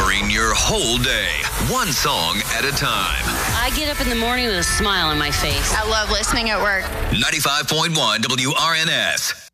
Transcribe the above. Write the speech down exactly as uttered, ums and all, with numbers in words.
covering your whole day, one song at a time. I get up in the morning with a smile on my face. I love listening at work. ninety-five point one W R N S.